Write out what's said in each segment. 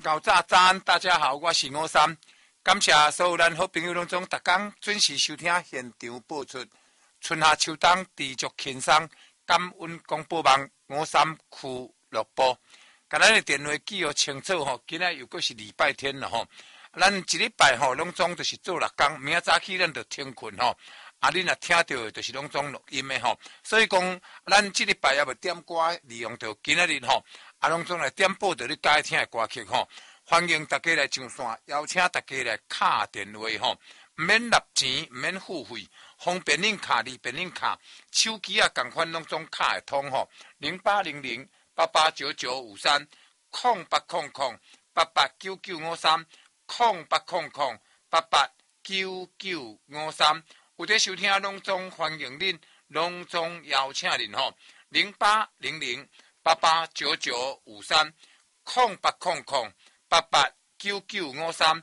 早安，大家好，我是吴三，感谢所有咱好朋友拢总逐工准时收听现场播出。春夏秋冬持续轻松，感恩广播网吴三俱乐部。甲咱的电话记号清楚吼，今仔又阁是礼拜天了吼。咱一礼拜吼，拢总就是做6工，明仔早起咱就停困吼。恁若听到的，就是拢总录音的吼。所以讲，咱这礼拜也要点歌，利用到今仔日吼。拢总来点播到你该听的歌曲吼，欢迎大家来上线，邀请大家来敲电话吼，唔免纳钱，唔免付费，方便领卡、利便领卡，手机啊共款拢总敲会通吼，0800889953 0800889953 0800889953，有在收听拢总欢迎恁，拢总邀请恁吼，0800889953 0800889953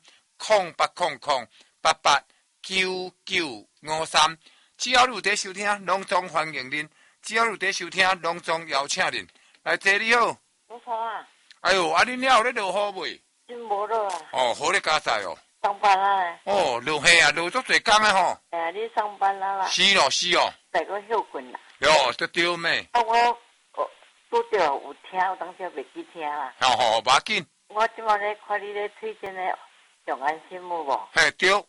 0800889953，只要你有在收听，拢总欢迎恁；只要你有在收听，拢总邀请恁。来，姐你好。 你好啊。 哎呦，恁了有咧落雨未？ 真无落啊。 哦，好咧，加载哦。 上班啦。 哦，落雨啊，落足侪工的吼。 哎呀，你上班啦。 是咯，是哦。 再个休困啦。 哟，对咩？ 啊，我拄着有听，有当时袂记听啦。 好，无要紧。 我即马咧看你咧推荐咧上安心有无？ 嘿，对。 我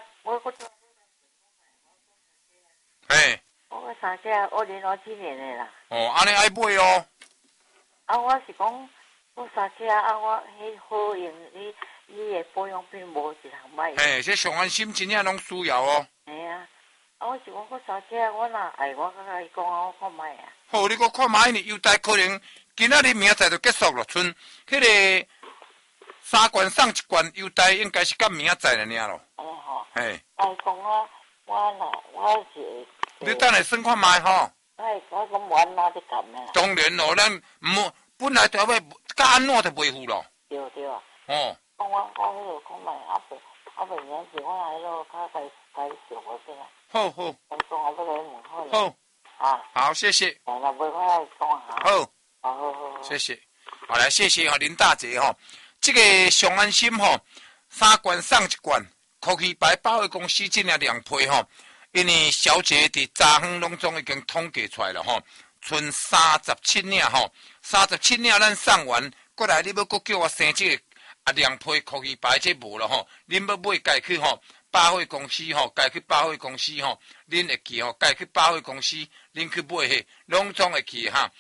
嘿。 我个三姐2007年的啦。 哦，安尼爱买哦。 啊，我是讲我三姐啊，我迄好用你的保养品无一项歹。 嘿，这上安心真正拢需要哦。 嘿啊，我是讲我三姐，我若爱我甲伊讲啊，我看卖啊。 好，你搁看卖呢，优待可能今仔日明仔载就结束了，剩迄个3罐送1罐优待，应该是到明仔载了尔咯。 哦吼。 嘿。 我讲我是。 你等下算看卖吼。 我讲完哪得干呢？ 当然咯，咱唔本来就要甲安怎就袂付咯。 对。 哦。 我迄个讲卖袂明是我来咯，较该小我先啦。 好。 我讲我要来问好了。 好。 啊。 好，谢谢。 那袂我来讲下。 好。 好。 谢谢。好来，谢谢林大姐吼。这个上安心吼，3罐送1罐，科技牌保险公司这领量配吼。因为小姐伫昨昏拢总已经统计出来了吼，剩37领吼，37领咱送完，过来你要搁叫我生这个量配科技牌这无了吼，恁要买家去吼保险公司吼，家去保险公司吼，恁会记吼，家去保险公司恁去买迄，拢总会记哈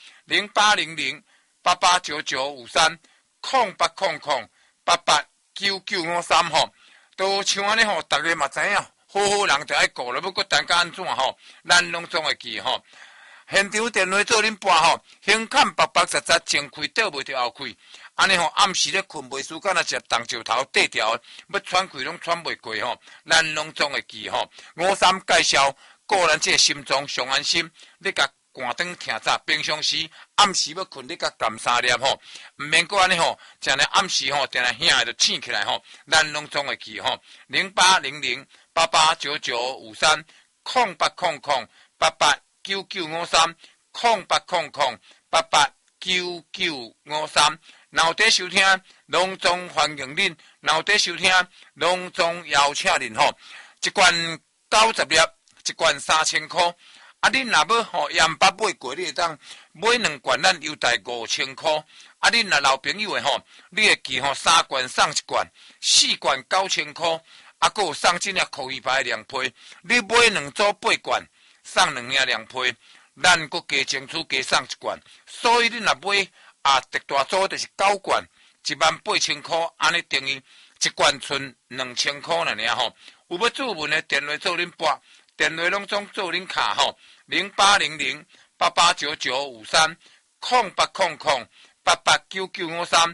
，0800889953 0800889953吼，都像安尼吼，大家嘛知影。好人就爱顾了，要搁等甲安怎吼？咱拢总会记吼。现场电话做恁拨吼，胸坎白白实实，前开倒袂着后开，安尼吼暗时咧困袂输，敢若食重石头缀条，要喘气拢喘袂过吼。咱拢总会记吼。53介绍个人这心脏上安心，你甲寒灯听早，平常时暗时要困，你甲含3粒吼，毋免搁安尼吼，真诶暗时吼，定定醒诶就醒起来吼，咱拢总会记吼。0800889953 0800889953 0800889953，若有在收听，拢总欢迎恁；若有在收听，拢总邀请恁吼。一罐90粒，一罐3000块。啊，恁若要吼盐巴买过，你会当买2罐，咱优待5000块。啊，恁若老朋友诶吼，你会记吼3罐送1罐，4罐9000块。啊，搁有送这领科技牌量配，你买2组8罐，送2领量配，咱搁加争取加送1罐。所以你若买特大组就是9罐，18000块，安尼等于1罐剩2000块了尔吼。有要注文的电话做恁拨，电话拢总做恁卡吼，0800889953 0800889953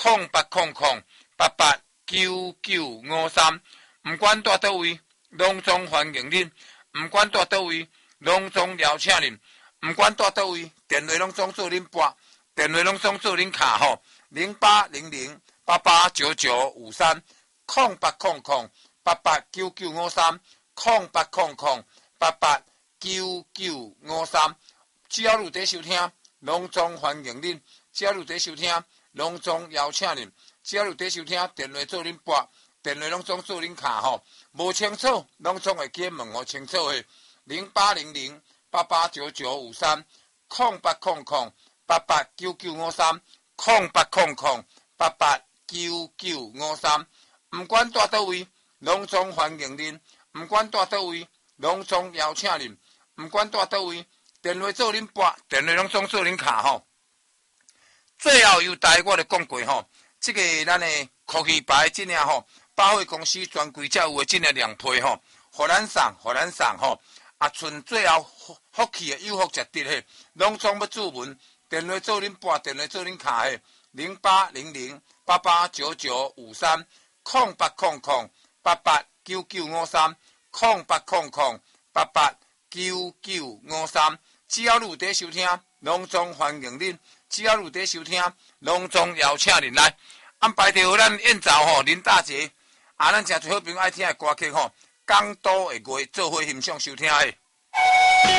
0800889953。毋管在倒位，拢总欢迎恁；毋管在倒位，拢总邀请恁；毋管在倒位，电话拢总做恁拨，电话拢总做恁卡吼，0800889953 0800889953 0800889953，只要有在收听，拢总欢迎恁；只要有在收听，拢总邀请恁。 只要有在收听，电话做恁拨，电话拢总做恁卡吼。无清楚，拢总会记问我清楚诶。0800889953 0800889953 0800889953，毋管住倒位，拢总欢迎恁；毋管住倒位，拢总邀请恁；毋管住倒位，电话做恁拨，电话拢总做恁卡吼。最后优待我著讲过吼，即个咱诶科技牌即领吼，百货公司专柜才有诶即领凉被吼，互咱送吼。啊，剩最后福气诶有福食得嘿，拢总要注文，电话做恁拨，电话做恁卡嘿，0800889953 0800889953 0800889953，只要你有在收听，拢总欢迎恁；只要你有在收听，拢总邀请恁来。安排着咱燕巢吼林大姐，咱诚侪好朋友爱听诶歌曲吼。港都的歌做伙欣赏收听的。